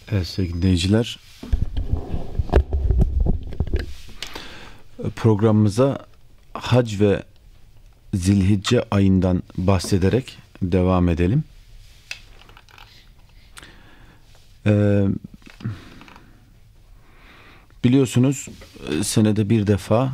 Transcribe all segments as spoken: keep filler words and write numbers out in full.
Evet sevgili dinleyiciler, programımıza Hac ve Zilhicce ayından bahsederek devam edelim. Ee, biliyorsunuz senede bir defa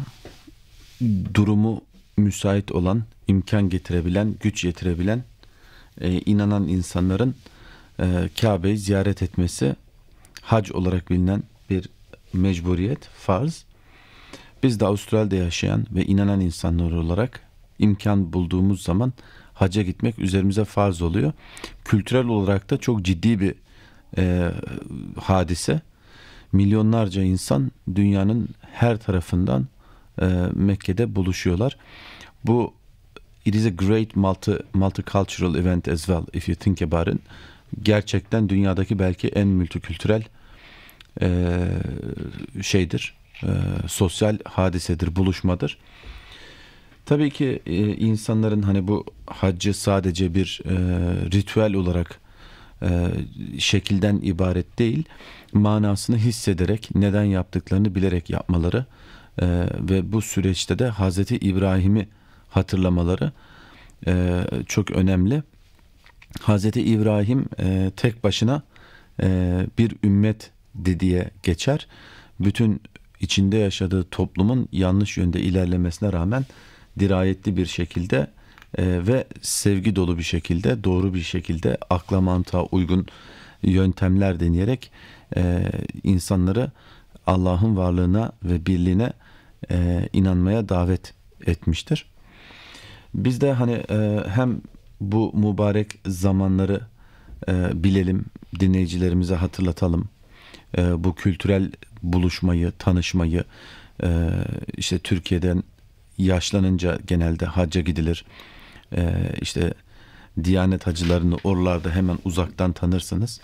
durumu müsait olan, imkan getirebilen, güç yetirebilen, e, inanan insanların e, Kabe'yi ziyaret etmesi hac olarak bilinen bir mecburiyet, farz. Biz de Avustralya'da yaşayan ve inanan insanlar olarak imkan bulduğumuz zaman hacca gitmek üzerimize farz oluyor. Kültürel olarak da çok ciddi bir e, hadise. Milyonlarca insan dünyanın her tarafından e, Mekke'de buluşuyorlar. Bu it is a great multi, multicultural event as well if you think about it. Gerçekten dünyadaki belki en multikültürel e, şeydir. E, sosyal hadisedir, buluşmadır. Tabii ki e, insanların hani bu haccı sadece bir e, ritüel olarak e, şekilden ibaret değil, manasını hissederek, neden yaptıklarını bilerek yapmaları e, ve bu süreçte de Hazreti İbrahim'i hatırlamaları e, çok önemli. Hazreti İbrahim e, tek başına e, bir ümmet diye geçer. Bütün içinde yaşadığı toplumun yanlış yönde ilerlemesine rağmen dirayetli bir şekilde e, ve sevgi dolu bir şekilde, doğru bir şekilde akla mantığa uygun yöntemler deneyerek e, insanları Allah'ın varlığına ve birliğine e, inanmaya davet etmiştir. Biz de hani e, hem bu mübarek zamanları e, bilelim, dinleyicilerimize hatırlatalım. E, bu kültürel buluşmayı, tanışmayı, e, işte Türkiye'den yaşlanınca genelde hacca gidilir. E, işte Diyanet hacılarını oralarda hemen uzaktan tanırsınız.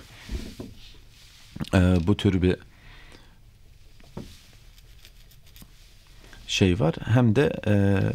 E, bu tür bir şey var. Hem de e,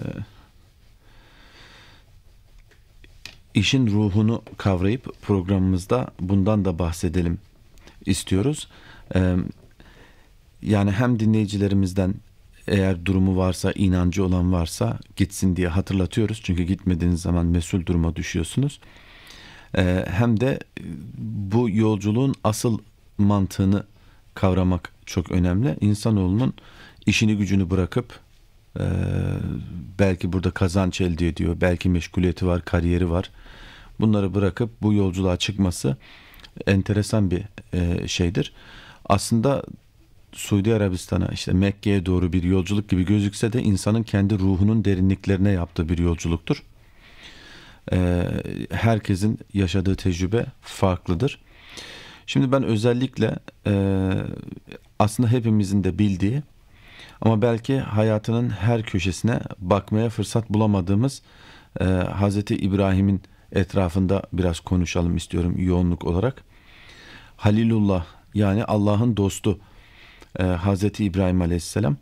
işin ruhunu kavrayıp programımızda bundan da bahsedelim istiyoruz. Ee, yani hem dinleyicilerimizden eğer durumu varsa, inancı olan varsa gitsin diye hatırlatıyoruz. Çünkü gitmediğiniz zaman mesul duruma düşüyorsunuz. Ee, hem de bu yolculuğun asıl mantığını kavramak çok önemli. İnsanoğlunun işini gücünü bırakıp e, belki burada kazanç elde ediyor, belki meşguliyeti var, kariyeri var. Bunları bırakıp bu yolculuğa çıkması enteresan bir e, şeydir. Aslında Suudi Arabistan'a, işte Mekke'ye doğru bir yolculuk gibi gözükse de insanın kendi ruhunun derinliklerine yaptığı bir yolculuktur. E, herkesin yaşadığı tecrübe farklıdır. Şimdi ben özellikle e, aslında hepimizin de bildiği ama belki hayatının her köşesine bakmaya fırsat bulamadığımız e, Hazreti İbrahim'in etrafında biraz konuşalım istiyorum yoğunluk olarak. Halilullah, yani Allah'ın dostu e, Hazreti İbrahim Aleyhisselam.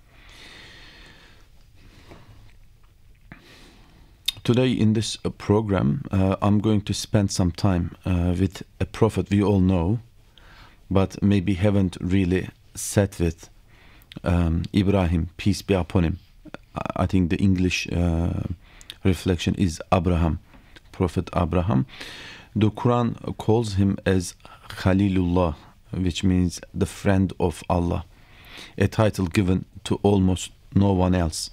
Today in this program uh, I'm going to spend some time uh, with a prophet we all know but maybe haven't really sat with um, Ibrahim, peace be upon him. I think the English uh, reflection is Abraham, Prophet Abraham. The Quran calls him as Khalilullah, which means the friend of Allah, a title given to almost no one else.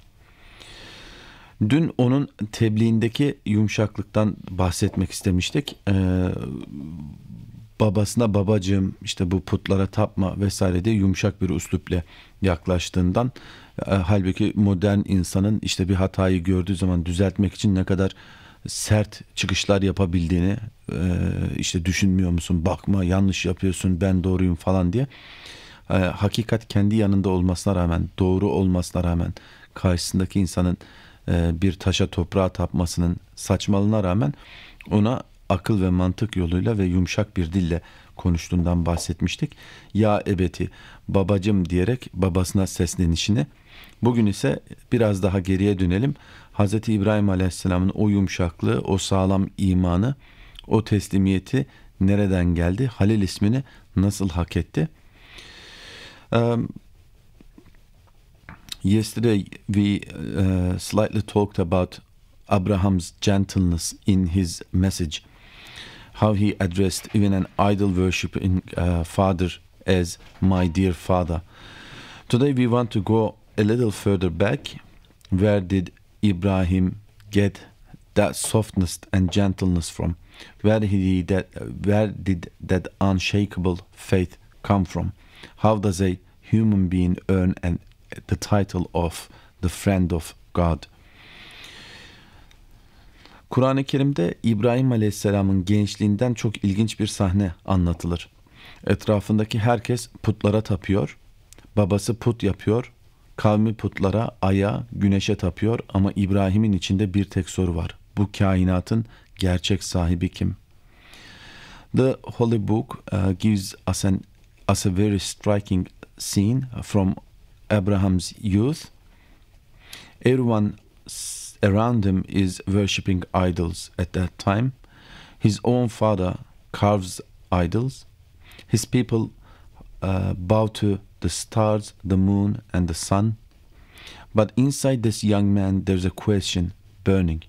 Dün onun tebliğindeki yumuşaklıktan bahsetmek istemiştik. Ee, babasına babacığım, işte bu putlara tapma vesaire diye yumuşak bir üslupla yaklaştığından, e, halbuki modern insanın işte bir hatayı gördüğü zaman düzeltmek için ne kadar sert çıkışlar yapabildiğini, e, işte düşünmüyor musun, bakma yanlış yapıyorsun, ben doğruyum falan diye, e, hakikat kendi yanında olmasına rağmen, doğru olmasına rağmen, karşısındaki insanın e, bir taşa toprağa tapmasının saçmalığına rağmen ona akıl ve mantık yoluyla ve yumuşak bir dille konuştuğundan bahsetmiştik. Ya ebeti, babacım diyerek babasına seslenişini. Bugün ise biraz daha geriye dönelim. Hazreti İbrahim Aleyhisselam'ın o yumuşaklığı, o sağlam imanı, o teslimiyeti nereden geldi? Halil ismini nasıl hak etti? Um, yesterday we uh, slightly talked about Abraham's gentleness in his message. How he addressed even an idol worshiping uh, father as my dear father. Today we want to go a little further back. Where did Ibrahim get that softness and gentleness from? Where did he that where did that unshakable faith come from? How does a human being earn an, the title of the friend of God? Kur'an-ı Kerim'de İbrahim Aleyhisselam'ın gençliğinden çok ilginç bir sahne anlatılır. Etrafındaki herkes putlara tapıyor. Babası put yapıyor. Kavmi putlara, aya, güneşe tapıyor ama İbrahim'in içinde bir tek soru var. Bu kainatın gerçek sahibi kim? The Holy Book uh, gives us an us a very striking scene from Abraham's youth. Everyone around him is worshipping idols at that time. His own father carves idols. His people uh, bow to the stars, the moon, and the sun. But inside this young man, there's a question burning.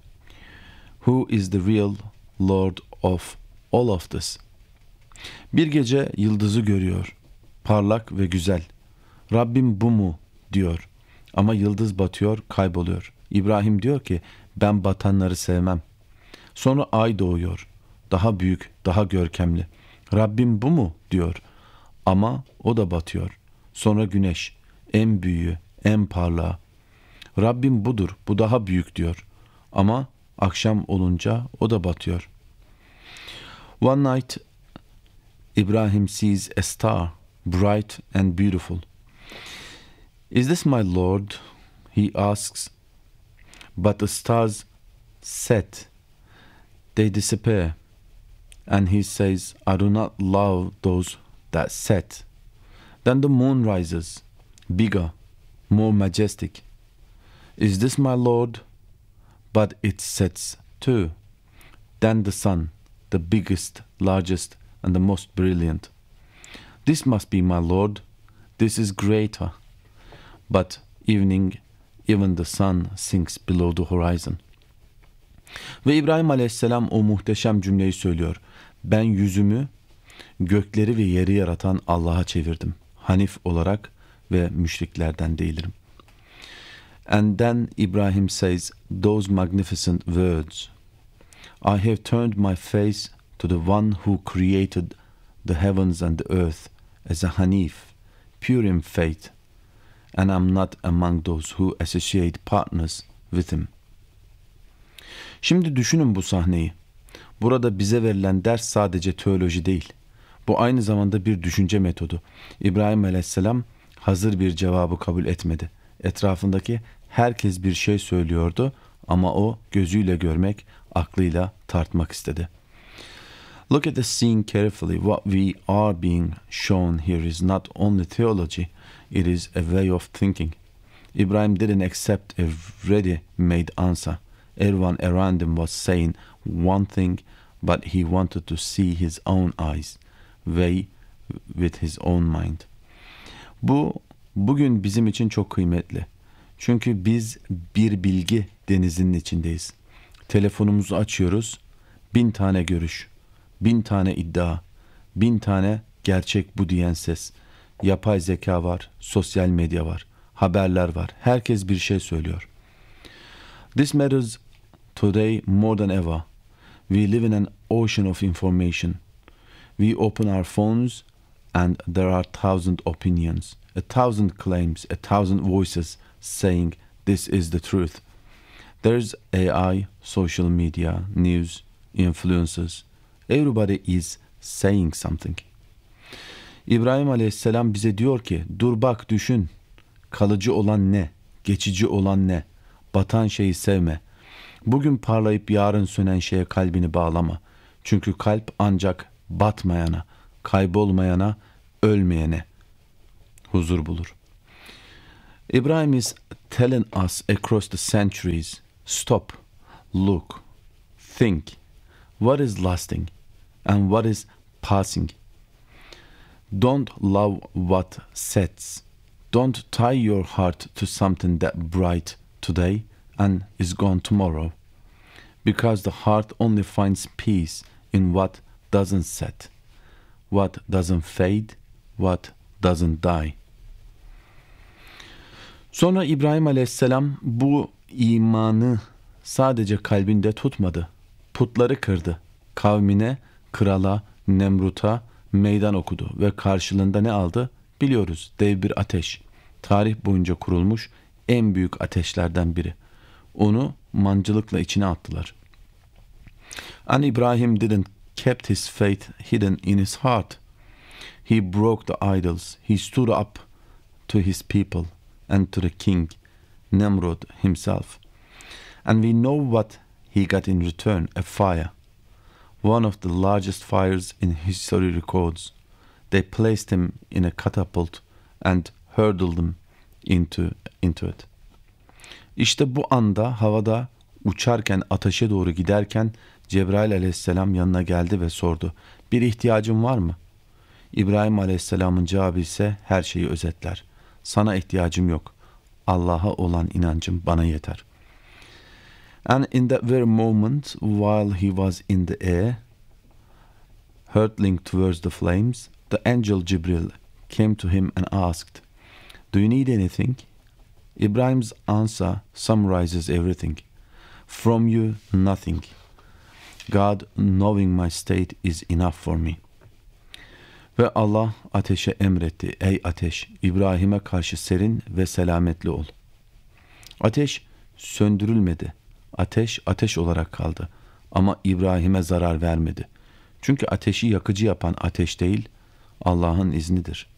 Who is the real Lord of all of this? Bir gece yıldızı görüyor. Parlak ve güzel. Rabbim bu mu diyor. Ama yıldız batıyor, kayboluyor. İbrahim diyor ki ben batanları sevmem. Sonra ay doğuyor. Daha büyük, daha görkemli. Rabbim bu mu diyor. Ama o da batıyor. Sonra güneş, en büyüğü, en parlağı. Rabbim budur, bu daha büyük diyor. Ama akşam olunca o da batıyor. One night, Ibrahim sees a star, bright and beautiful. Is this my Lord? He asks. But the stars set. They disappear. And he says, I do not love those that set. Then the moon rises, bigger, more majestic. Is this my Lord? But it sets too. Then the sun, the biggest, largest, and the most brilliant. This must be my Lord. This is greater. But evening, even the sun sinks below the horizon. Ve İbrahim Aleyhisselam o muhteşem cümleyi söylüyor. Ben yüzümü gökleri ve yeri yaratan Allah'a çevirdim. Hanif olarak ve müşriklerden değilim. And then Ibrahim says those magnificent words. I have turned my face to the one who created the heavens and the earth as a Hanif, pure in faith, and I'm not among those who associate partners with him. Şimdi düşünün bu sahneyi. Burada bize verilen ders sadece teoloji değil. Bu aynı zamanda bir düşünce metodu. İbrahim Aleyhisselam hazır bir cevabı kabul etmedi. Etrafındaki herkes bir şey söylüyordu ama o gözüyle görmek, aklıyla tartmak istedi. Look at the scene carefully. What we are being shown here is not only theology, it is a way of thinking. Ibrahim didn't accept a ready-made answer. Everyone around him was saying one thing, but he wanted to see his own eyes, weigh with his own mind. Bu bugün bizim için çok kıymetli. Çünkü biz bir bilgi denizinin içindeyiz. Telefonumuzu açıyoruz, bin tane görüş, bin tane iddia, bin tane gerçek bu diyen ses. Yapay zeka var, sosyal medya var, haberler var. Herkes bir şey söylüyor. This matters today more than ever. We live in an ocean of information. We open our phones and there are thousand opinions, a thousand claims, a thousand voices saying this is the truth. There's A I, social media, news, influencers. Everybody is saying something. İbrahim Aleyhisselam bize diyor ki dur bak düşün. Kalıcı olan ne? Geçici olan ne? Batan şeyi sevme. Bugün parlayıp yarın sönen şeye kalbini bağlama. Çünkü kalp ancak batmayana, kaybolmayana, ölmeyene huzur bulur. Ibrahim is telling us across the centuries, stop, look, think, what is lasting and what is passing. Don't love what sets. Don't tie your heart to something that bright today and is gone tomorrow. Because the heart only finds peace in what doesn't set, what doesn't fade, what doesn't die. Sonra İbrahim Aleyhisselam bu imanı sadece kalbinde tutmadı. Putları kırdı. Kavmine, krala, Nemrut'a meydan okudu ve karşılığında ne aldı? Biliyoruz, dev bir ateş. Tarih boyunca kurulmuş en büyük ateşlerden biri. Onu mancılıkla içine attılar. And Ibrahim didn't kept his faith hidden in his heart. He broke the idols. He stood up to his people and to the king, Nimrod himself. And we know what he got in return, a fire. One of the largest fires in history records. They placed him in a catapult and hurled him into, into it. İşte bu anda havada uçarken, ateşe doğru giderken Cebrail aleyhisselam yanına geldi ve sordu. Bir ihtiyacın var mı? İbrahim aleyhisselamın cevabı ise her şeyi özetler. Sana ihtiyacım yok. Allah'a olan inancım bana yeter. And in that very moment, while he was in the air, hurtling towards the flames, the angel Jibril came to him and asked, "Do you need anything?" Ibrahim's answer summarizes everything. From you, nothing. God, knowing my state, is enough for me. Ve Allah ateşe emretti. Ey ateş, İbrahim'e karşı serin ve selametli ol. Ateş söndürülmedi. Ateş ateş olarak kaldı. Ama İbrahim'e zarar vermedi. Çünkü ateşi yakıcı yapan ateş değil, Allah'ın iznidir.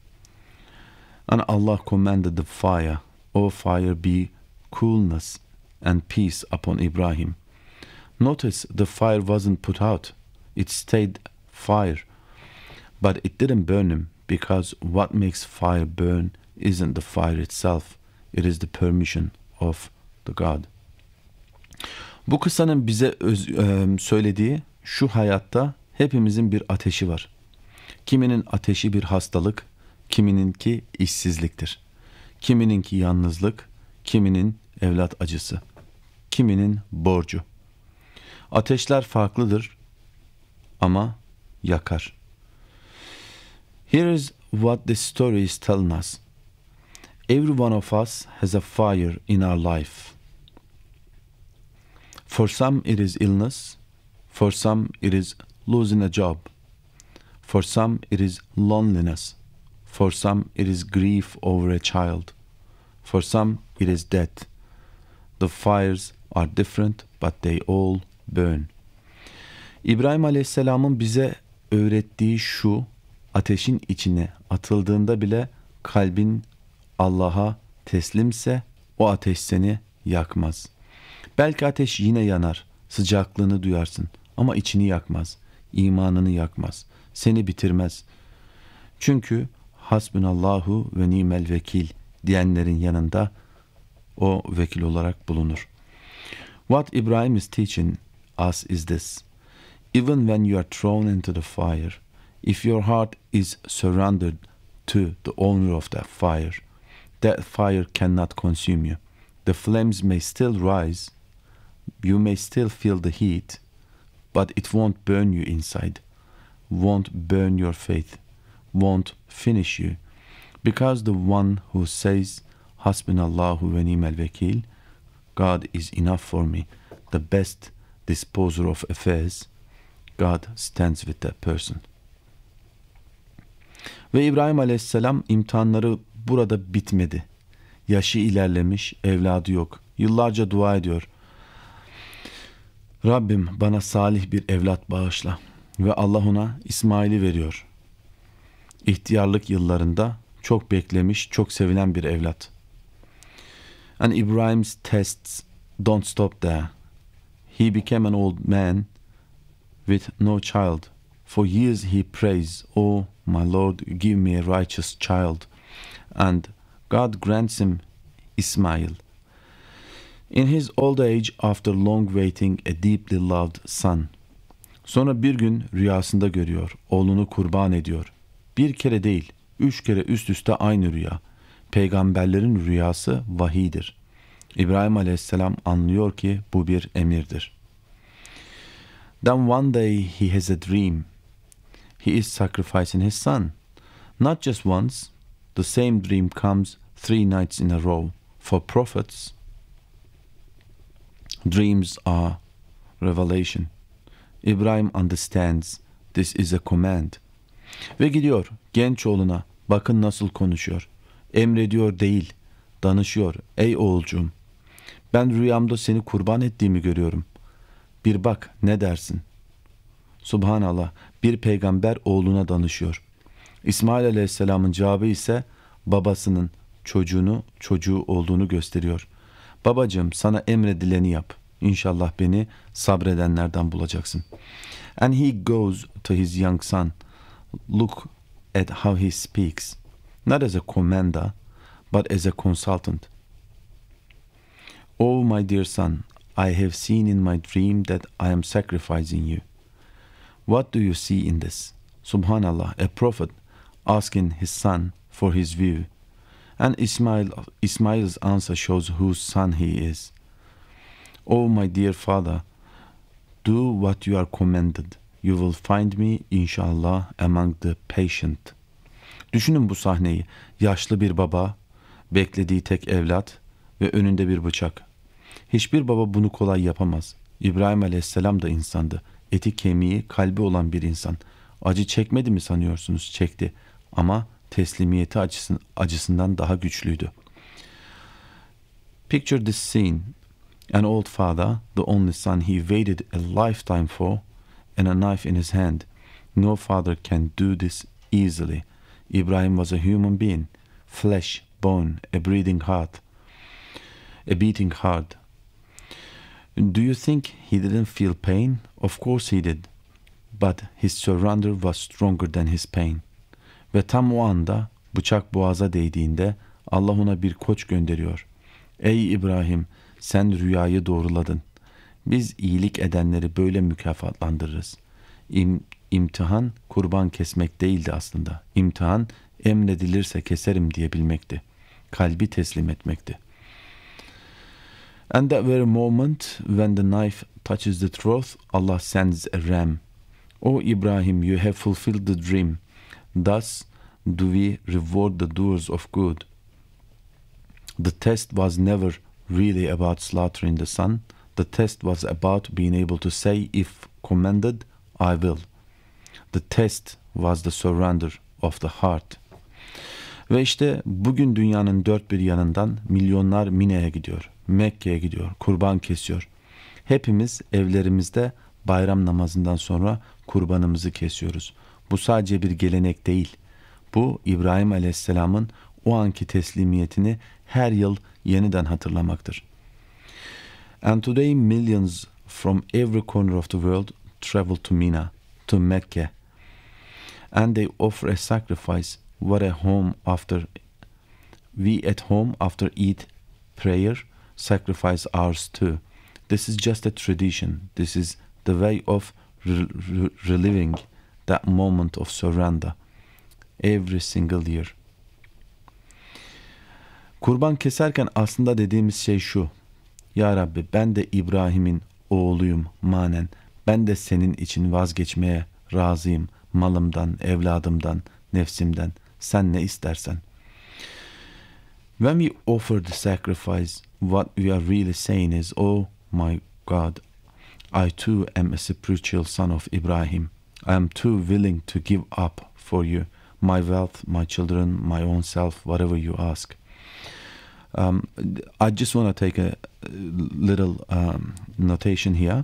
And Allah commanded the fire, O fire, be coolness and peace upon Ibrahim. Notice the fire wasn't put out. It stayed fire. But it didn't burn him, because what makes fire burn isn't the fire itself. It is the permission of the God. Bu kıssanın bize öz, e, söylediği şu hayatta hepimizin bir ateşi var. Kiminin ateşi bir hastalık, kimininki işsizliktir. Kimininki yalnızlık, kiminin evlat acısı, kiminin borcu. Ateşler farklıdır ama yakar. Here is what this story is telling us. Every one of us has a fire in our life. For some it is illness, for some it is losing a job, for some it is loneliness, for some it is grief over a child, for some it is death. The fires are different, but they all burn. İbrahim Aleyhisselam'ın bize öğrettiği şu: ateşin içine atıldığında bile kalbin Allah'a teslimse o ateş seni yakmaz. Belki ateş yine yanar, sıcaklığını duyarsın ama içini yakmaz, imanını yakmaz, seni bitirmez. Çünkü hasbunallahu ve nimel vekil diyenlerin yanında o vekil olarak bulunur. What Ibrahim is teaching us is this: even when you are thrown into the fire, if your heart is surrendered to the owner of that fire, that fire cannot consume you. The flames may still rise, you may still feel the heat, but it won't burn you inside, won't burn your faith, won't finish you, because the one who says, Hasbunallahu ve nimel vekil, God is enough for me, the best disposer of affairs, God stands with that person. Ve İbrahim Aleyhisselam imtihanları burada bitmedi. Yaşı ilerlemiş, evladı yok. Yıllarca dua ediyor. Rabbim bana salih bir evlat bağışla. Ve Allah ona İsmail'i veriyor. İhtiyarlık yıllarında çok beklemiş, çok sevilen bir evlat. And Ibrahim's tests don't stop there. He became an old man with no child. For years he prays, "Oh my Lord, give me a righteous child." And God grants him Ismail. In his old age, after long waiting, a deeply loved son. Sonra bir gün rüyasında görüyor, oğlunu kurban ediyor. Bir kere değil, üç kere üst üste aynı rüya. Peygamberlerin rüyası vahiydir. İbrahim Aleyhisselam anlıyor ki bu bir emirdir. Then one day he has a dream. He is sacrificing his son. Not just once, the same dream comes three nights in a row. For prophets, dreams are revelation. İbrahim understands this is a command. Ve gidiyor genç oğluna, bakın nasıl konuşuyor. Emrediyor değil, danışıyor. Ey oğulcuğum, ben rüyamda seni kurban ettiğimi görüyorum. Bir bak, ne dersin? Subhanallah, bir peygamber oğluna danışıyor. İsmail Aleyhisselam'ın cevabı ise babasının çocuğunu, çocuğu olduğunu gösteriyor. Babacığım, sana emredileni yap. İnşallah beni sabredenlerden bulacaksın. And he goes to his young son. Look at how he speaks. Not as a commander, but as a consultant. Oh my dear son, I have seen in my dream that I am sacrificing you. What do you see in this? Subhanallah, a prophet asking his son for his view. And Ismail, Ismail's answer shows whose son he is. Oh my dear father, do what you are commanded. You will find me inshallah among the patient. Düşünün bu sahneyi. Yaşlı bir baba, beklediği tek evlat ve önünde bir bıçak. Hiçbir baba bunu kolay yapamaz. İbrahim Aleyhisselam da insandı. Eti kemiği, kalbi olan bir insan. Acı çekmedi mi sanıyorsunuz? Çekti. Ama teslimiyeti acısın, acısından daha güçlüydü. Picture this scene. An old father, the only son he waited a lifetime for, and a knife in his hand. No father can do this easily. Ibrahim was a human being, flesh, bone, a breathing heart, a beating heart. Do you think he didn't feel pain? Of course he did. But his surrender was stronger than his pain. Ve tam o anda bıçak boğaza değdiğinde Allah ona bir koç gönderiyor. Ey İbrahim, sen rüyayı doğruladın. Biz iyilik edenleri böyle mükafatlandırırız. İm, imtihan kurban kesmek değildi aslında. İmtihan emredilirse keserim diyebilmekti. Kalbi teslim etmekti. And that very moment when the knife touches the throat, Allah sends a ram. O Ibrahim, you have fulfilled the dream. Thus do we reward the doers of good. The test was never really about slaughtering the son. The test was about being able to say, if commanded, I will. The test was the surrender of the heart. Ve işte bugün dünyanın dört bir yanından milyonlar Mine'ye gidiyor, Mekke'ye gidiyor, kurban kesiyor. Hepimiz evlerimizde bayram namazından sonra kurbanımızı kesiyoruz. Bu sadece bir gelenek değil. Bu İbrahim Aleyhisselam'ın o anki teslimiyetini her yıl yeniden hatırlamaktır. And today millions from every corner of the world travel to Mina, to Mecca, and they offer a sacrifice. What a home after we at home after Eid prayer sacrifice ours too. This is just a tradition. This is the way of re- re- reliving that moment of surrender every single year. Kurban keserken aslında dediğimiz şey şu. Ya Rabbi, ben de İbrahim'in oğluyum manen. Ben de senin için vazgeçmeye razıyım. Malımdan, evladımdan, nefsimden. Sen ne istersen. When we offer the sacrifice, what we are really saying is, oh my God, I too am a spiritual son of Ibrahim. I am too willing to give up for you. My wealth, my children, my own self, whatever you ask. Um, I just want to take a little um, notation here.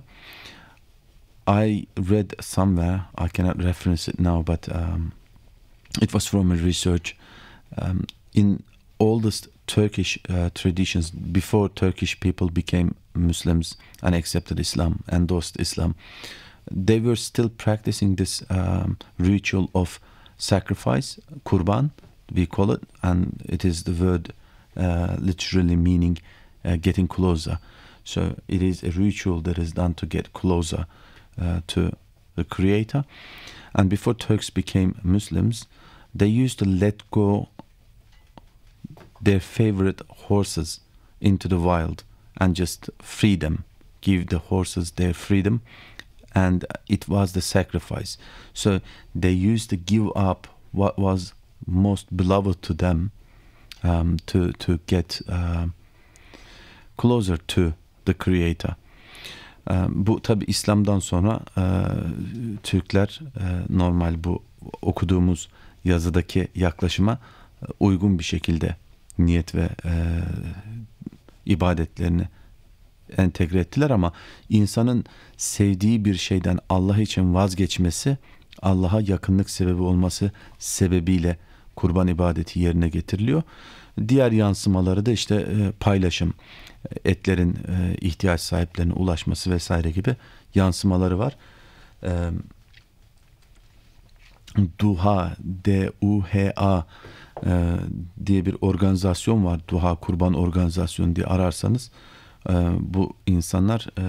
I read somewhere, I cannot reference it now, but um, it was from a research um, in oldest Turkish uh, traditions, before Turkish people became Muslims and accepted Islam, endorsed Islam, they were still practicing this um, ritual of sacrifice, kurban, we call it, and it is the word uh, literally meaning uh, getting closer. So it is a ritual that is done to get closer uh, to the Creator. And before Turks became Muslims, they used to let go their favorite horses into the wild and just free them, give the horses their freedom, and it was the sacrifice. So they used to give up what was most beloved to them um, to to get uh, closer to the Creator. Um, bu tabi İslam'dan sonra e, Türkler e, normal bu okuduğumuz yazıdaki yaklaşıma e, uygun bir şekilde niyet ve e, ibadetlerini entegre ettiler, ama insanın sevdiği bir şeyden Allah için vazgeçmesi, Allah'a yakınlık sebebi olması sebebiyle kurban ibadeti yerine getiriliyor. Diğer yansımaları da işte e, paylaşım, etlerin e, ihtiyaç sahiplerine ulaşması vesaire gibi yansımaları var. E, Duha, D U H A e, diye bir organizasyon var. Duha Kurban Organizasyonu diye ararsanız e, bu insanlar e,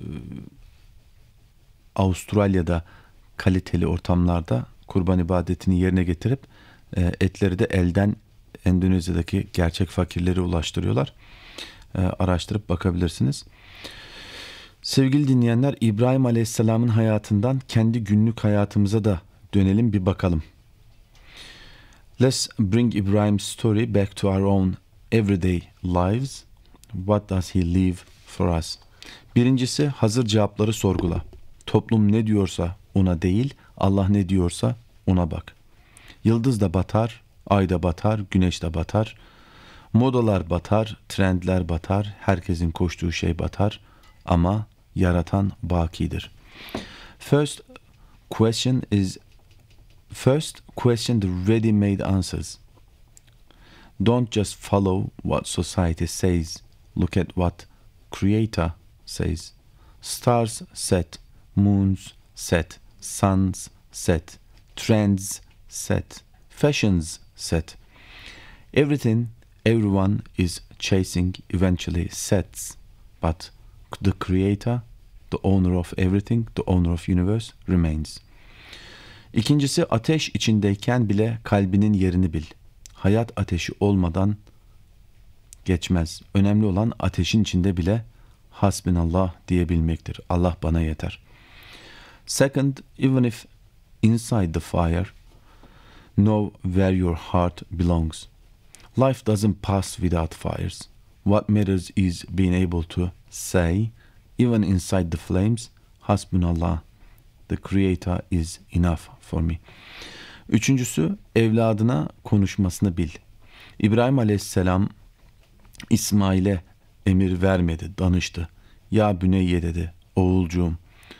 Avustralya'da kaliteli ortamlarda kurban ibadetini yerine getirip e, etleri de elden Endonezya'daki gerçek fakirlere ulaştırıyorlar. E, araştırıp bakabilirsiniz. Sevgili dinleyenler, İbrahim Aleyhisselam'ın hayatından kendi günlük hayatımıza da dönelim, bir bakalım. Let's bring Ibrahim's story back to our own everyday lives. What does he leave for us? Birincisi, hazır cevapları sorgula. Toplum ne diyorsa ona değil, Allah ne diyorsa ona bak. Yıldız da batar, ay da batar, güneş de batar. Modalar batar, trendler batar, herkesin koştuğu şey batar. Ama yaratan bakidir. First question is First question the ready-made answers. Don't just follow what society says. Look at what Creator says. Stars set, moons set, suns set, trends set, fashions set. Everything, everyone is chasing eventually sets, but the Creator, the owner of everything, the owner of universe remains. İkincisi, ateş içindeyken bile kalbinin yerini bil. Hayat ateşi olmadan geçmez. Önemli olan ateşin içinde bile Hasbinallah diyebilmektir. Allah bana yeter. Second, even if inside the fire, know where your heart belongs. Life doesn't pass without fires. What matters is being able to say, even inside the flames, Hasbunallah, the Creator is enough for me. Üçüncüsü, evladına konuşmasını bil. İbrahim Aleyhisselam İsmail'e emir vermedi, danıştı. Ya Büneyye dedi, oğulcuğum.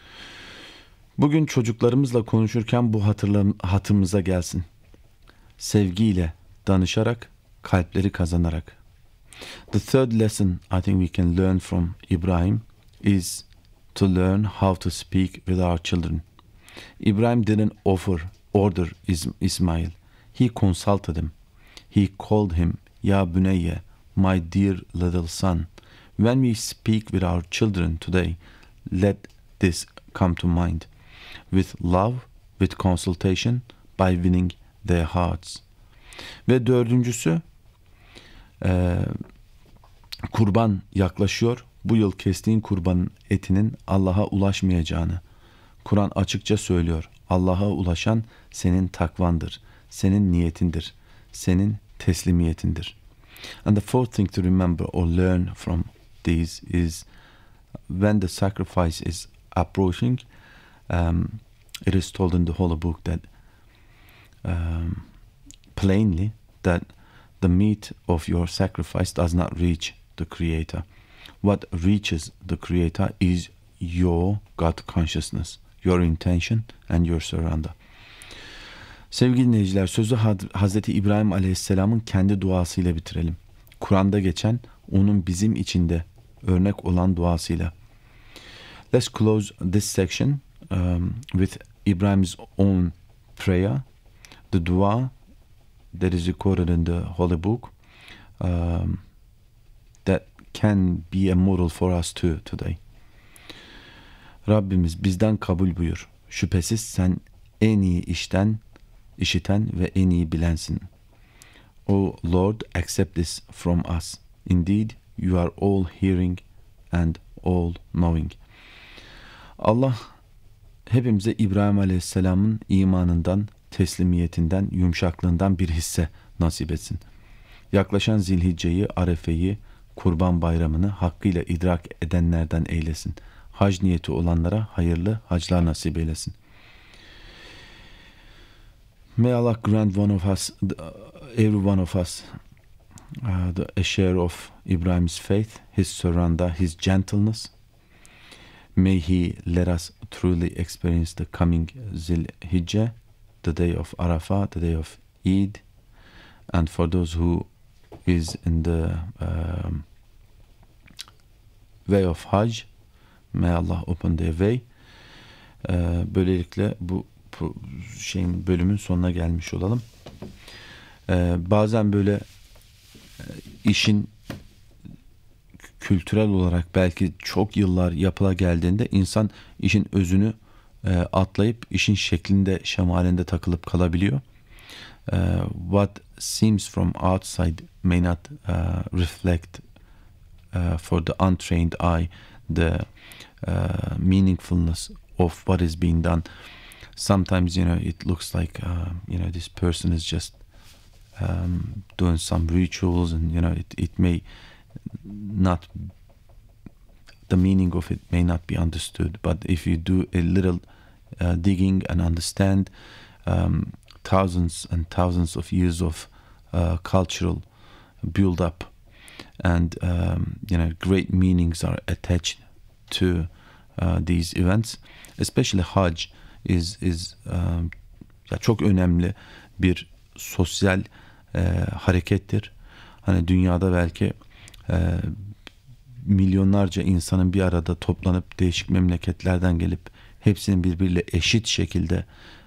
Bugün çocuklarımızla konuşurken bu hatırlam hatırımıza gelsin. Sevgiyle, danışarak, kalpleri kazanarak. The third lesson I think we can learn from Ibrahim is to learn how to speak with our children. Ibrahim didn't offer, order Ismail. He consulted him. He called him, Ya Büneyye, my dear little son. When we speak with our children today, let this come to mind. With love, with consultation, by winning their hearts. Ve dördüncüsü, e, kurban yaklaşıyor. Bu yıl kestiğin kurbanın etinin Allah'a ulaşmayacağını Kur'an açıkça söylüyor. Allah'a ulaşan senin takvandır, senin niyetindir, senin teslimiyetindir. And the fourth thing to remember or learn from these is when the sacrifice is approaching, um, it is told in the Holy Book that um, plainly that the meat of your sacrifice does not reach the Creator. What reaches the Creator is your God consciousness, your intention and your surrender. Sevgili dinleyiciler, sözü Hazreti İbrahim Aleyhisselam'ın kendi duasıyla bitirelim. Kur'an'da geçen, onun bizim içinde örnek olan duasıyla. Let's close this section um, with Ibrahim's own prayer, the dua that is recorded in the Holy Book, um, that can be a model for us too today. Rabbimiz bizden kabul buyur. Şüphesiz sen en iyi işten, işiten ve en iyi bilensin. O Lord, accept this from us. Indeed, you are all hearing and all knowing. Allah hepimize İbrahim Aleyhisselam'ın imanından, teslimiyetinden, yumuşaklığından bir hisse nasip etsin. Yaklaşan Zilhicce'yi, Arefe'yi, Kurban Bayramı'nı hakkıyla idrak edenlerden eylesin. Hac niyeti olanlara hayırlı haclar nasip eylesin. May Allah grant one of us, every one of us, uh, the, a share of Ibrahim's faith, his surrender, his gentleness. May he let us truly experience the coming Zilhijjah, the day of Arafah, the day of Eid, and for those who is in the um, way of Hajj, may Allah open their way. Ee, böylelikle bu şeyin bölümün sonuna gelmiş olalım. Ee, bazen böyle işin kültürel olarak belki çok yıllar yapıla geldiğinde insan işin özünü e, atlayıp işin şeklinde, şemalinde takılıp kalabiliyor. Uh, what seems from outside may not uh, reflect uh, for the untrained eye the uh, meaningfulness of what is being done. Sometimes, you know, it looks like uh, you know, this person is just um, doing some rituals, and you know, it, it may not, the meaning of it may not be understood. But if you do a little uh, digging and understand um, thousands and thousands of years of uh, cultural build-up, and um, you know, great meanings are attached to uh, these events. Especially Hajj is is um, ya çok önemli bir sosyal e, harekettir. Hani dünyada belki e, milyonlarca insanın bir arada toplanıp değişik memleketlerden gelip hepsinin birbiriyle eşit şekilde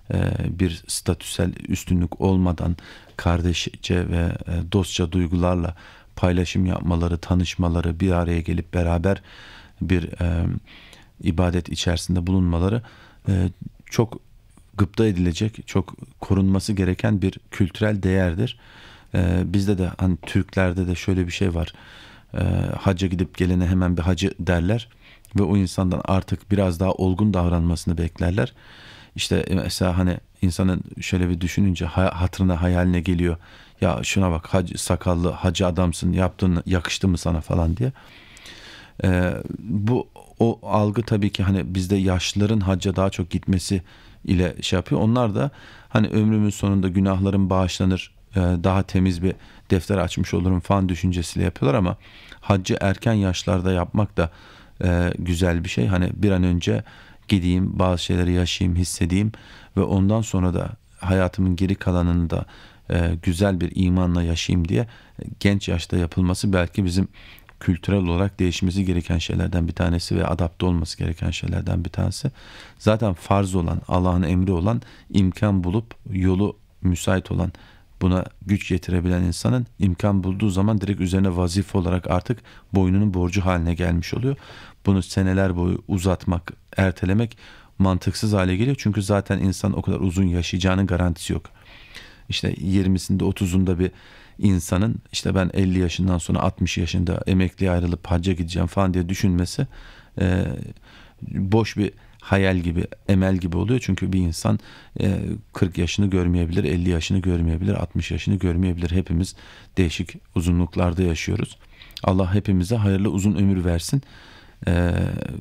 bir statüsel üstünlük olmadan kardeşçe ve dostça duygularla paylaşım yapmaları, tanışmaları, bir araya gelip beraber bir e, ibadet içerisinde bulunmaları e, çok gıpta edilecek, çok korunması gereken bir kültürel değerdir. E, bizde de hani Türklerde de şöyle bir şey var. E, hacca gidip gelene hemen bir hacı derler ve o insandan artık biraz daha olgun davranmasını beklerler. İşte mesela hani insanın şöyle bir düşününce hatırına, hayaline geliyor. Ya şuna bak, hacı, sakallı hacı adamsın, yaptığın yakıştı mı sana falan diye. Ee, bu o algı tabii ki hani bizde yaşlıların hacca daha çok gitmesi ile şey yapıyor. Onlar da hani ömrümün sonunda günahlarım bağışlanır, daha temiz bir defter açmış olurum falan düşüncesiyle yapıyorlar, ama haccı erken yaşlarda yapmak da e, güzel bir şey. Hani bir an önce gideyim, bazı şeyleri yaşayayım, hissedeyim ve ondan sonra da hayatımın geri kalanını da e, güzel bir imanla yaşayayım diye genç yaşta yapılması belki bizim kültürel olarak değişmesi gereken şeylerden bir tanesi ve adapte olması gereken şeylerden bir tanesi. Zaten farz olan, Allah'ın emri olan, imkan bulup yolu müsait olan, buna güç yetirebilen insanın imkan bulduğu zaman direkt üzerine vazife olarak artık boynunun borcu haline gelmiş oluyor. Bunu seneler boyu uzatmak, ertelemek mantıksız hale geliyor. Çünkü zaten insan o kadar uzun yaşayacağının garantisi yok. İşte yirmisinde otuzunda bir insanın işte ben elli yaşından sonra altmış yaşında emekliye ayrılıp hacca gideceğim falan diye düşünmesi e, boş bir hayal gibi, emel gibi oluyor. Çünkü bir insan e, kırk yaşını görmeyebilir, elli yaşını görmeyebilir, altmış yaşını görmeyebilir. Hepimiz değişik uzunluklarda yaşıyoruz. Allah hepimize hayırlı uzun ömür versin. E,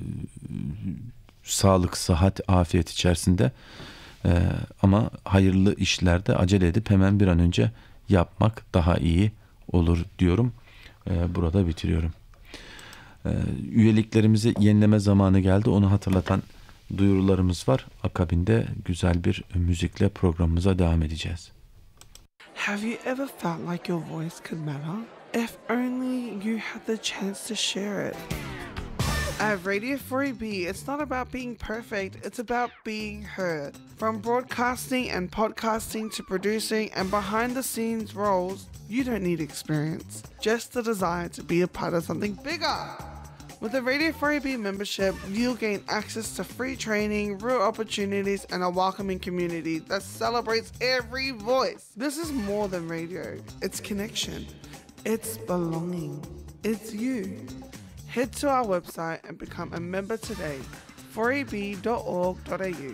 sağlık, sıhhat, afiyet içerisinde. E, ama hayırlı işlerde acele edip hemen bir an önce yapmak daha iyi olur diyorum. E, burada bitiriyorum. E, üyeliklerimizi yenileme zamanı geldi. Onu hatırlatan duyurularımız var. Akabinde güzel bir müzikle programımıza devam edeceğiz. Have you ever felt like your voice could matter? If only you had the chance to share it. At Radio four E B, it's not about being perfect, it's about being heard. From broadcasting and podcasting to producing and behind the scenes roles, you don't need experience, just the desire to be a part of something bigger. With a Radio four A B membership, you'll gain access to free training, real opportunities, and a welcoming community that celebrates every voice. This is more than radio. It's connection. It's belonging. It's you. Head to our website and become a member today. four a b dot org dot a u.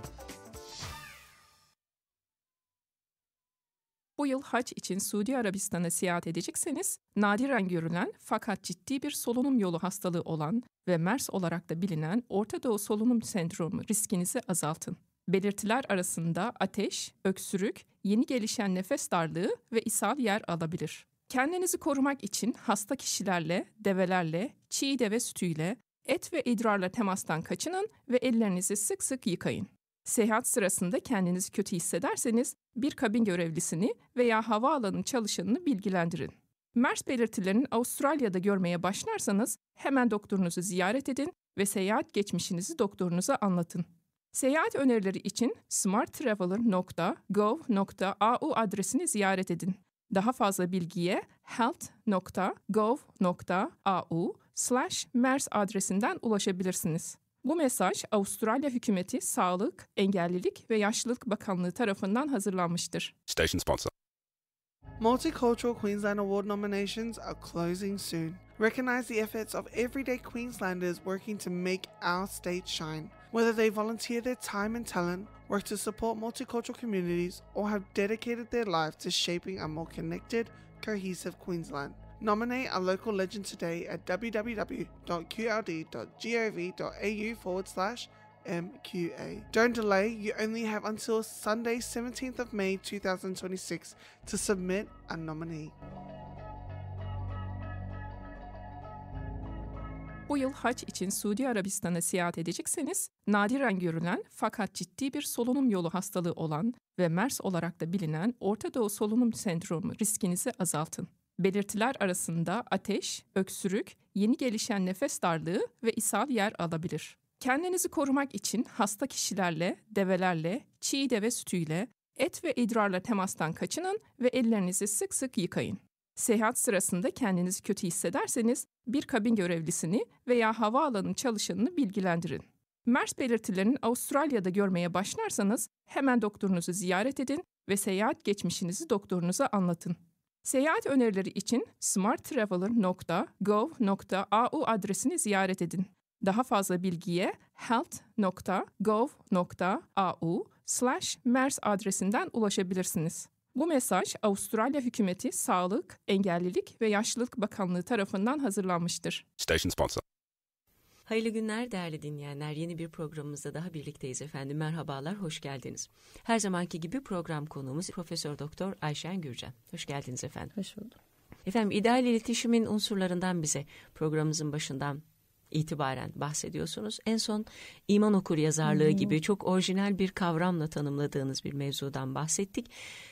Bu yıl hac için Suudi Arabistan'a seyahat edecekseniz, nadiren görülen fakat ciddi bir solunum yolu hastalığı olan ve MERS olarak da bilinen Orta Doğu Solunum Sendromu riskinizi azaltın. Belirtiler arasında ateş, öksürük, yeni gelişen nefes darlığı ve ishal yer alabilir. Kendinizi korumak için hasta kişilerle, develerle, çiğ deve sütüyle, et ve idrarla temastan kaçının ve ellerinizi sık sık yıkayın. Seyahat sırasında kendinizi kötü hissederseniz bir kabin görevlisini veya havaalanı çalışanını bilgilendirin. MERS belirtilerini Avustralya'da görmeye başlarsanız hemen doktorunuzu ziyaret edin ve seyahat geçmişinizi doktorunuza anlatın. Seyahat önerileri için smarttraveler nokta gov nokta a u adresini ziyaret edin. Daha fazla bilgiye health nokta gov nokta a u slash mers adresinden ulaşabilirsiniz. Bu mesaj Avustralya Hükümeti Sağlık, Engellilik ve Yaşlılık Bakanlığı tarafından hazırlanmıştır. Station sponsor. Multicultural Queensland Award nominations are closing soon. Recognize the efforts of everyday Queenslanders working to make our state shine. Whether they volunteer their time and talent, work to support multicultural communities, or have dedicated their life to shaping a more connected, cohesive Queensland. Nominate a local legend today at w w w dot q l d dot gov dot a u forward slash M Q A. Don't delay, you only have until Sunday seventeenth of May twenty twenty-six to submit a nominee. Bu yıl hac için Suudi Arabistan'a seyahat edecekseniz, nadiren görülen fakat ciddi bir solunum yolu hastalığı olan ve MERS olarak da bilinen Orta Doğu Solunum Sendromu riskinizi azaltın. Belirtiler arasında ateş, öksürük, yeni gelişen nefes darlığı ve ishal yer alabilir. Kendinizi korumak için hasta kişilerle, develerle, çiğ deve sütüyle, et ve idrarla temastan kaçının ve ellerinizi sık sık yıkayın. Seyahat sırasında kendinizi kötü hissederseniz bir kabin görevlisini veya havaalanı çalışanını bilgilendirin. MERS belirtilerini Avustralya'da görmeye başlarsanız hemen doktorunuzu ziyaret edin ve seyahat geçmişinizi doktorunuza anlatın. Seyahat önerileri için smarttraveler nokta gov nokta a u adresini ziyaret edin. Daha fazla bilgiye health nokta gov nokta a u slash mers adresinden ulaşabilirsiniz. Bu mesaj Avustralya Hükümeti Sağlık, Engellilik ve Yaşlılık Bakanlığı tarafından hazırlanmıştır. Station sponsor. Hayırlı günler değerli dinleyenler. Yeni bir programımızda daha birlikteyiz efendim. Merhabalar, hoş geldiniz. Her zamanki gibi program konuğumuz Profesör Doktor Ayşen Gürcan. Hoş geldiniz efendim. Hoş bulduk. Efendim, ideal iletişimin unsurlarından bize programımızın başından itibaren bahsediyorsunuz. En son iman okuryazarlığı hmm. gibi çok orijinal bir kavramla tanımladığınız bir mevzudan bahsettik.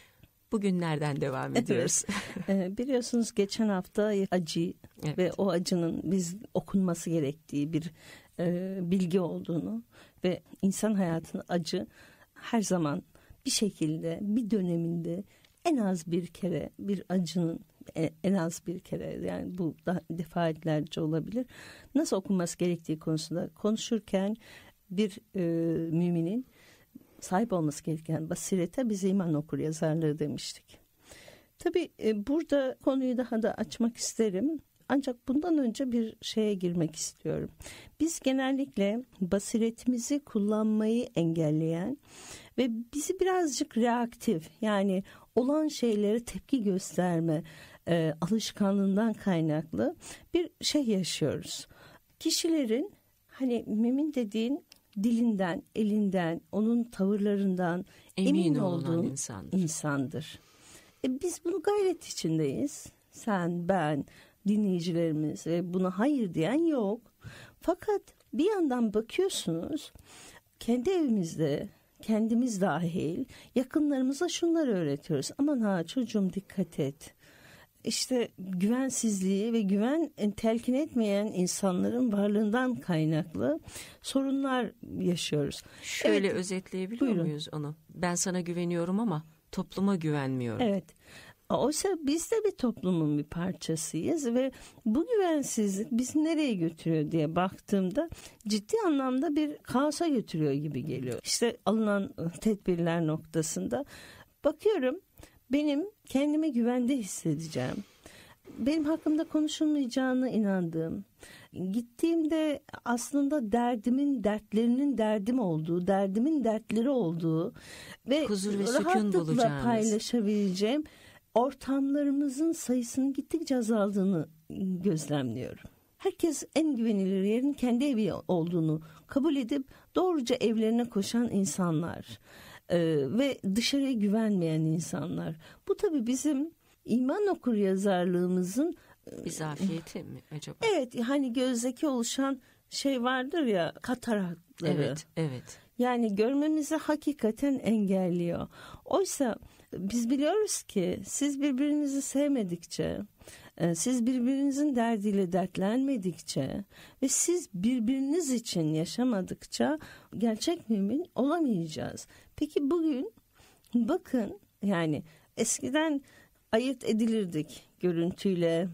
Bugün nereden devam ediyoruz? Evet. ee, biliyorsunuz geçen hafta acı evet. ve o acının biz okunması gerektiği bir e, bilgi olduğunu ve insan hayatının acı her zaman bir şekilde bir döneminde en az bir kere bir acının en az bir kere, yani bu da defaatlerce olabilir, nasıl okunması gerektiği konusunda konuşurken bir e, müminin sahip olması gereken basirete biz iman okuryazarlığı demiştik. Tabii e, burada konuyu daha da açmak isterim. Ancak bundan önce bir şeye girmek istiyorum. Biz genellikle basiretimizi kullanmayı engelleyen ve bizi birazcık reaktif, yani olan şeylere tepki gösterme e, alışkanlığından kaynaklı bir şey yaşıyoruz. Kişilerin, hani mümin dediğin, dilinden, elinden, onun tavırlarından emin, emin olduğun insandır. insandır. E biz bunu gayret içindeyiz. Sen, ben, dinleyicilerimiz ve buna hayır diyen yok. Fakat bir yandan bakıyorsunuz, kendi evimizde, kendimiz dahil yakınlarımıza şunları öğretiyoruz. Aman ha çocuğum dikkat et. İşte güvensizliği ve güven telkin etmeyen insanların varlığından kaynaklı sorunlar yaşıyoruz. Şöyle evet, özetleyebiliyor buyurun. muyuz onu? Ben sana güveniyorum ama topluma güvenmiyorum. Evet. Oysa biz de bir toplumun bir parçasıyız ve bu güvensizlik bizi nereye götürüyor diye baktığımda ciddi anlamda bir kaosa götürüyor gibi geliyor. İşte alınan tedbirler noktasında bakıyorum, benim kendimi güvende hissedeceğim, benim hakkımda konuşulmayacağına inandığım, gittiğimde aslında derdimin dertlerinin derdim olduğu, derdimin dertleri olduğu ve, huzur ve rahatlıkla paylaşabileceğim ortamlarımızın sayısının gittikçe azaldığını gözlemliyorum. Herkes en güvenilir yerin kendi evi olduğunu kabul edip doğruca evlerine koşan insanlar ee, ve dışarıya güvenmeyen insanlar. Bu tabii bizim iman okuryazarlığımızın bir zafiyeti mi acaba? Evet, hani gözdeki oluşan şey vardır ya, katarakları. Evet, evet. Yani görmemizi hakikaten engelliyor. Oysa biz biliyoruz ki siz birbirinizi sevmedikçe, siz birbirinizin derdiyle dertlenmedikçe ve siz birbiriniz için yaşamadıkça gerçek mümin olamayacağız. Peki bugün bakın, yani eskiden ayırt edilirdik görüntüyle,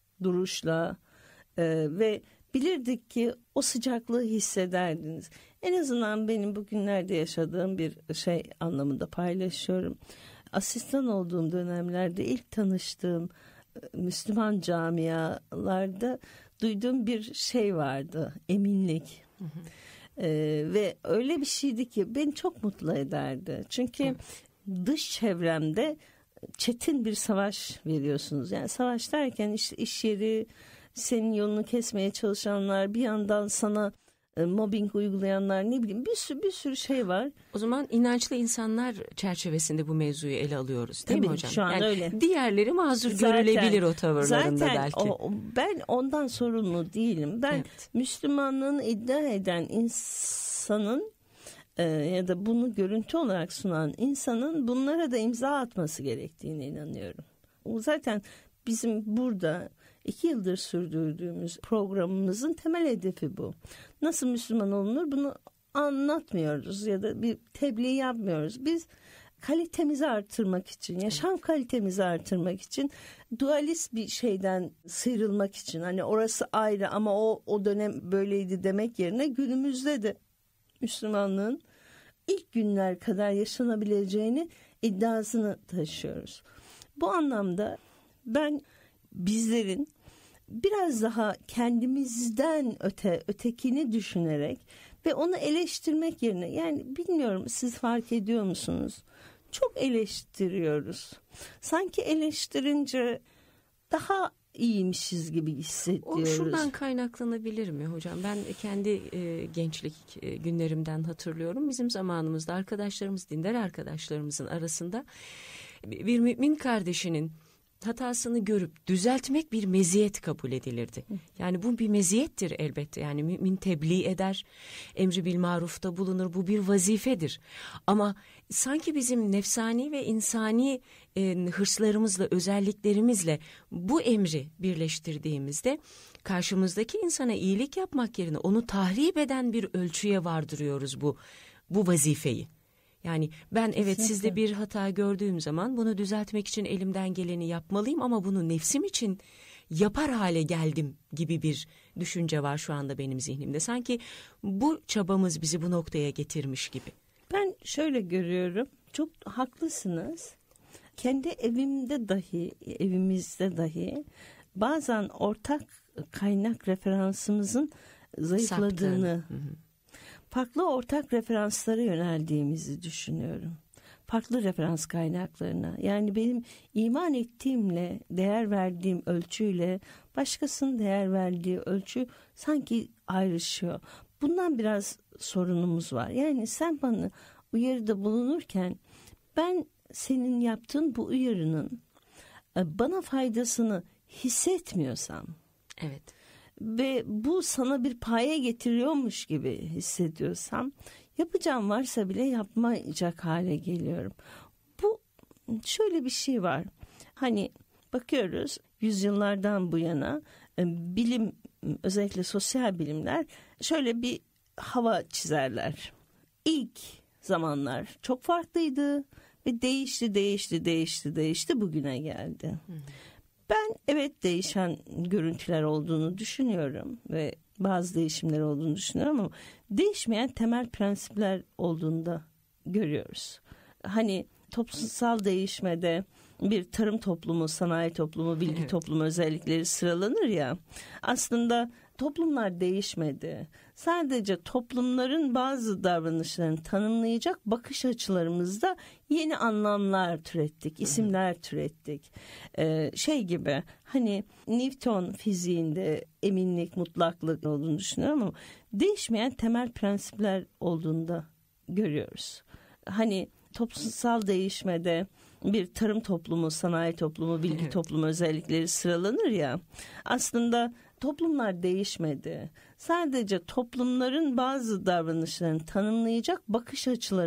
duruşla e, ve bilirdik ki o sıcaklığı hissederdiniz. En azından benim bugünlerde yaşadığım bir şey anlamında paylaşıyorum. Asistan olduğum dönemlerde ilk tanıştığım Müslüman camialarda duyduğum bir şey vardı, eminlik. Hı hı. Ee, ve öyle bir şeydi ki beni çok mutlu ederdi. Çünkü evet, dış çevremde çetin bir savaş veriyorsunuz. Yani savaş derken işte iş yeri, senin yolunu kesmeye çalışanlar, bir yandan sana e, mobbing uygulayanlar, ne bileyim bir sürü bir sürü şey var. O zaman inançlı insanlar çerçevesinde bu mevzuyu ele alıyoruz değil Tabii, mi hocam? Şu an yani öyle. Diğerleri mazur zaten, görülebilir o tavırlarında zaten belki. O, ben ondan sorumlu değilim. Ben evet, Müslümanlığını iddia eden insanın e, ya da bunu görüntü olarak sunan insanın bunlara da imza atması gerektiğine inanıyorum. O zaten bizim burada iki yıldır sürdürdüğümüz programımızın temel hedefi bu. Nasıl Müslüman olunur bunu anlatmıyoruz ya da bir tebliğ yapmıyoruz. Biz kalitemizi artırmak için, yaşam kalitemizi artırmak için, dualist bir şeyden sıyrılmak için, hani orası ayrı ama o o dönem böyleydi demek yerine günümüzde de Müslümanlığın ilk günler kadar yaşanabileceğini iddiasını taşıyoruz. Bu anlamda ben bizlerin biraz daha kendimizden öte, ötekini düşünerek ve onu eleştirmek yerine, yani bilmiyorum siz fark ediyor musunuz? Çok eleştiriyoruz. Sanki eleştirince daha iyiymişiz gibi hissediyoruz. O şuradan kaynaklanabilir mi hocam? Ben kendi e, gençlik e, günlerimden hatırlıyorum. Bizim zamanımızda arkadaşlarımız, dindar arkadaşlarımızın arasında bir mümin kardeşinin hatasını görüp düzeltmek bir meziyet kabul edilirdi. Yani bu bir meziyettir elbette. Yani mümin tebliğ eder, emri bil marufta bulunur. Bu bir vazifedir. Ama sanki bizim nefsani ve insani e, hırslarımızla, özelliklerimizle bu emri birleştirdiğimizde karşımızdaki insana iyilik yapmak yerine onu tahrip eden bir ölçüye vardırıyoruz bu bu vazifeyi. Yani ben evet Kesinlikle. Sizde bir hata gördüğüm zaman bunu düzeltmek için elimden geleni yapmalıyım ama bunu nefsim için yapar hale geldim gibi bir düşünce var şu anda benim zihnimde. Sanki bu çabamız bizi bu noktaya getirmiş gibi. Ben şöyle görüyorum, çok haklısınız. Kendi evimde dahi, evimizde dahi bazen ortak kaynak referansımızın zayıfladığını, farklı ortak referanslara yöneldiğimizi düşünüyorum. Farklı referans kaynaklarına. Yani benim iman ettiğimle, değer verdiğim ölçüyle başkasının değer verdiği ölçü sanki ayrışıyor. Bundan biraz sorunumuz var. Yani sen bana uyarıda bulunurken ben senin yaptığın bu uyarının bana faydasını hissetmiyorsam, evet, ve bu sana bir paye getiriyormuş gibi hissediyorsam, yapacağım varsa bile yapmayacak hale geliyorum. Bu şöyle bir şey var. Hani bakıyoruz yüzyıllardan bu yana bilim, özellikle sosyal bilimler şöyle bir hava çizerler. İlk zamanlar çok farklıydı ve değişti, değişti, değişti, değişti, bugüne geldi. Hı. Ben evet değişen görüntüler olduğunu düşünüyorum ve bazı değişimler olduğunu düşünüyorum ama değişmeyen temel prensipler olduğunu da görüyoruz. Hani toplumsal değişmede bir tarım toplumu, sanayi toplumu, bilgi evet. toplumu özellikleri sıralanır ya. Aslında toplumlar değişmedi. Sadece toplumların bazı davranışlarını tanımlayacak bakış açılarımızda yeni anlamlar türettik, isimler türettik. Ee, şey gibi hani Newton fiziğinde eminlik, mutlaklık olduğunu düşünüyorum ama değişmeyen temel prensipler olduğunu da görüyoruz. Hani toplumsal değişmede bir tarım toplumu, sanayi toplumu, bilgi evet. toplumu özellikleri sıralanır ya. Aslında toplumlar değişmedi. Sadece toplumların bazı davranışlarını tanımlayacak bakış açıları